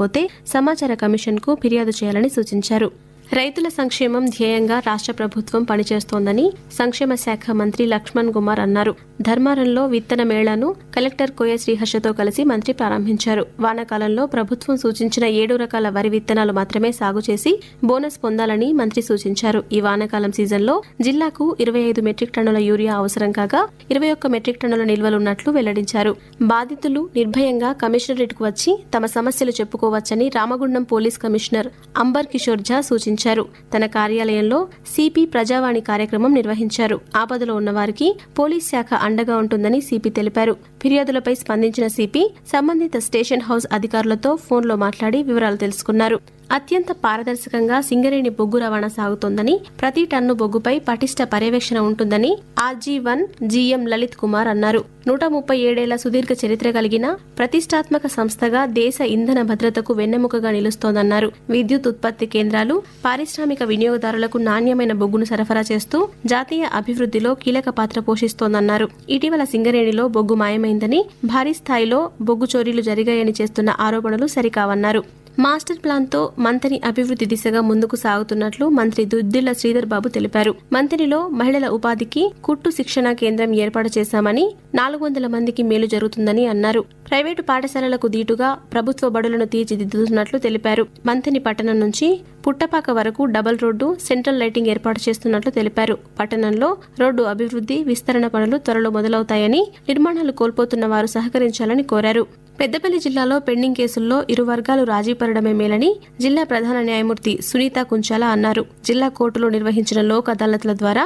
లేకపోతే సమాచార కమిషన్కు ఫిర్యాదు చేయాలని సూచించారు. రైతుల సంక్షేమం ధ్యేయంగా రాష్ట్ర ప్రభుత్వం పనిచేస్తోందని సంక్షేమ శాఖ మంత్రి లక్ష్మణ్ కుమార్ అన్నారు. ధర్మారంలో విత్తన మేళాను కలెక్టర్ కోయ శ్రీహర్షతో కలిసి మంత్రి ప్రారంభించారు. వానాకాలంలో ప్రభుత్వం సూచించిన 7 రకాల వరి విత్తనాలు మాత్రమే సాగు చేసి బోనస్ పొందాలని మంత్రి సూచించారు. ఈ వానాకాలం సీజన్లో జిల్లాకు 25 మెట్రిక్ టన్నుల యూరియా అవసరం కాగా 21 మెట్రిక్ టన్నుల నిల్వలున్నట్లు వెల్లడించారు. బాధితులు నిర్భయంగా కమిషనరేట్కు వచ్చి తమ సమస్యలు చెప్పుకోవచ్చని Ramagundam police commissioner amber Kishore ఝా సూచించారు. తన కార్యాలయంలో సిపి ప్రజావాణి కార్యక్రమం నిర్వహించారు. ఆపదలో ఉన్నవారికి పోలీస్ శాఖ అండగా ఉంటుందని సిపి తెలిపారు. ఫిర్యాదులపై స్పందించిన సిపి సంబంధిత స్టేషన్ హౌస్ అధికారులతో ఫోన్లో మాట్లాడి వివరాలు తెలుసుకున్నారు. అత్యంత పారదర్శకంగా సింగరేణి బొగ్గు రవాణా సాగుతోందని, ప్రతి టన్ను బొగ్గుపై పటిష్ట పర్యవేక్షణ ఉంటుందని RG1 GM లలిత్ కుమార్ అన్నారు. 137 సుదీర్ఘ చరిత్ర కలిగిన ప్రతిష్టాత్మక సంస్థగా దేశ ఇంధన భద్రతకు వెన్నెముకగా నిలుస్తోందన్నారు. విద్యుత్ ఉత్పత్తి కేంద్రాలు, పారిశ్రామిక వినియోగదారులకు నాణ్యమైన బొగ్గును సరఫరా చేస్తూ జాతీయ అభివృద్ధిలో కీలక పాత్ర పోషిస్తోందన్నారు. ఇటీవల సింగరేణిలో బొగ్గు మాయమైందని, భారీ స్థాయిలో బొగ్గు చోరీలు జరిగాయని చేస్తున్న ఆరోపణలు సరికావన్నారు. మాస్టర్ ప్లాన్ తో మంథని అభివృద్ధి దిశగా ముందుకు సాగుతున్నట్లు మంత్రి దుద్దిళ్ల శ్రీధర్ బాబు తెలిపారు. మంథనిలో మహిళల ఉపాధికి కుట్టు శిక్షణా కేంద్రం ఏర్పాటు చేశామని, 400 మందికి మేలు జరుగుతుందని అన్నారు. ప్రైవేటు పాఠశాలలకు దీటుగా ప్రభుత్వ బడులను తీర్చిదిద్దుతున్నట్లు తెలిపారు. మంథని పట్టణం నుంచి పుట్టపాక వరకు డబుల్ రోడ్డు, సెంట్రల్ లైటింగ్ ఏర్పాటు చేస్తున్నట్లు తెలిపారు. పట్టణంలో రోడ్డు అభివృద్ధి, విస్తరణ పనులు త్వరలో మొదలవుతాయని, నిర్మాణాలు కోల్పోతున్న వారు సహకరించాలని కోరారు. పెద్దపల్లి జిల్లాలో పెండింగ్ కేసుల్లో ఇరు వర్గాలు రాజీ పడడమే మేలని జిల్లా ప్రధాన న్యాయమూర్తి సునీత కుంచాల అన్నారు. జిల్లా కోర్టులో నిర్వహించిన లోక్ అదాలత్ల ద్వారా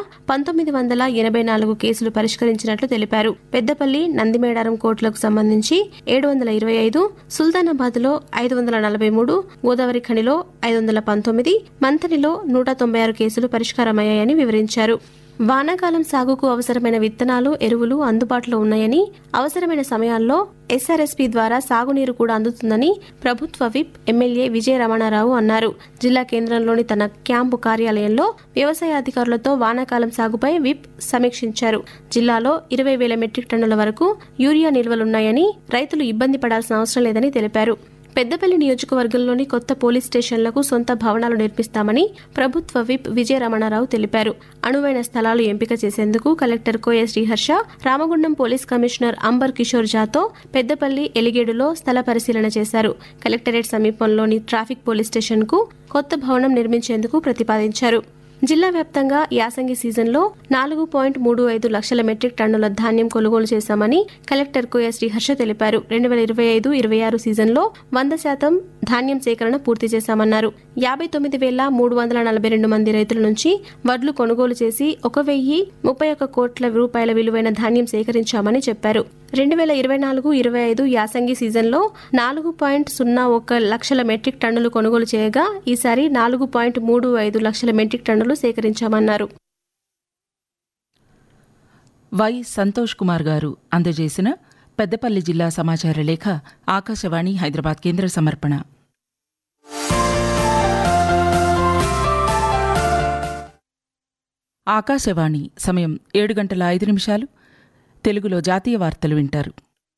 1984 కేసులు పరిష్కరించినట్లు తెలిపారు. పెద్దపల్లి, నందిమేడారం కోర్టులకు సంబంధించి 725, సుల్తానాబాద్ లో 543, గోదావరి ఖనిలో 519, మంథనిలో 196 కేసులు పరిష్కారమయ్యాయని వివరించారు. వానాకాలం సాగుకు అవసరమైన విత్తనాలు, ఎరువులు అందుబాటులో ఉన్నాయని, అవసరమైన సమయాల్లో SRSP ద్వారా సాగునీరు కూడా అందుతుందని ప్రభుత్వ విప్ ఎమ్మెల్యే విజయ రమణారావు అన్నారు. జిల్లా కేంద్రంలోని తన క్యాంపు కార్యాలయంలో వ్యవసాయ అధికారులతో వానాకాలం సాగుపై విప్ సమీక్షించారు. జిల్లాలో 20,000 మెట్రిక్ టన్నుల వరకు యూరియా నిల్వలున్నాయని, రైతులు ఇబ్బంది పడాల్సిన అవసరం లేదని తెలిపారు. పెద్దపల్లి నియోజకవర్గంలోని కొత్త పోలీస్ స్టేషన్లకు సొంత భవనాలు నిర్మిస్తామని ప్రభుత్వ విప్ విజయ రమణారావు తెలిపారు. అనువైన స్థలాలు ఎంపిక చేసేందుకు కలెక్టర్ కోయ Sriharsha, Ramagundam police commissioner amber Kishore ఝాతో Peddapalli, ఎలిగేడులో స్థల పరిశీలన చేశారు. కలెక్టరేట్ సమీపంలోని ట్రాఫిక్ పోలీస్ స్టేషన్కు కొత్త భవనం నిర్మించేందుకు ప్రతిపాదించారు. జిల్లా వ్యాప్తంగా యాసంగి సీజన్లో 4.35 లక్షల మెట్రిక్ టన్నుల ధాన్యం కొనుగోలు చేశామని కలెక్టర్ కోయ శ్రీహర్ష తెలిపారు. 2025-26 సీజన్లో 100% ధాన్యం సేకరణ పూర్తి చేశామన్నారు. 59,342 మంది రైతుల నుంచి వడ్లు కొనుగోలు చేసి 1,031 కోట్ల రూపాయల విలువైన ధాన్యం సేకరించామని చెప్పారు. 2024-25 యాసంగి సీజన్లో 4.01 లక్షల మెట్రిక్ టన్నులు కొనుగోలు చేయగా ఈసారి 4.35 లక్షల మెట్రిక్ టన్నులు సేకరించామన్నారు. వై సంతోష్ కుమార్ గారు అందజేసిన పెద్దపల్లి జిల్లా సమాచార లేఖ ఆకాశవాణి హైదరాబాద్ కేంద్ర సమర్పణ. ఆకాశవాణి సమయం 7:05. తెలుగులో జాతీయ వార్తలు వింటారు.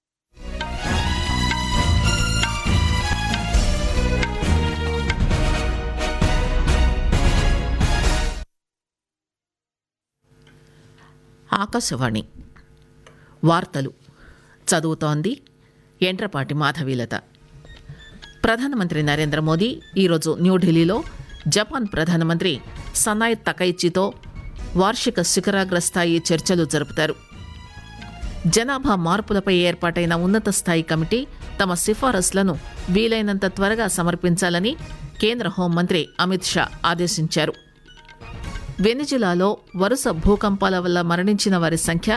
ఆకాశవాణి వార్తలు చదువుతోంది ఎంట్రపాటి మాధవీలత. ప్రధానమంత్రి నరేంద్ర మోదీ ఈరోజు న్యూఢిల్లీలో జపాన్ ప్రధానమంత్రి సనాయ్ తకైచితో వార్షిక శిఖరాగ్ర స్థాయి చర్చలు జరుపుతారు. జనాభా మార్పులపై ఏర్పాటైన ఉన్నత స్థాయి కమిటీ తమ సిఫారసులను వీలైనంత త్వరగా సమర్పించాలని కేంద్ర హోంమంత్రి అమిత్ షా ఆదేశించారు. వెనిజులాలో వరుస భూకంపాల వల్ల మరణించిన వారి సంఖ్య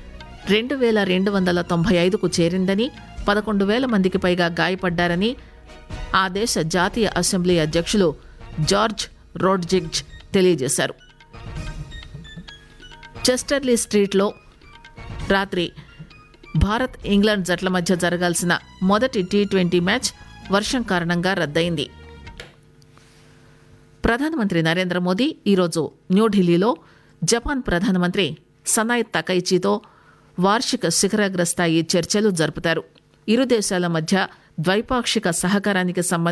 2,295కు చేరిందని, 11,000 మందికి పైగా గాయపడ్డారని ఆ దేశ జాతీయ అసెంబ్లీ అధ్యక్షులు జార్జ్ రోడ్రిగ్జ్ తెలియజేశారు. చెస్టర్లీ స్ట్రీట్లో రాత్రి భారత్, ఇంగ్లాండ్ జట్ల మధ్య జరగాల్సిన మొదటి T20 మ్యాచ్ వర్షం కారణంగా రద్దయింది. ప్రధానమంత్రి నరేంద్ర మోదీ ఈరోజు న్యూఢిల్లీలో జపాన్ ప్రధానమంత్రి సనాయ్ తకైచితో వార్షిక శిఖరాగ్ర స్థాయి చర్చలు జరుపుతారు. ఇరు దేశాల మధ్య ద్వైపాక్షిక సహకారానికి సంబంధించి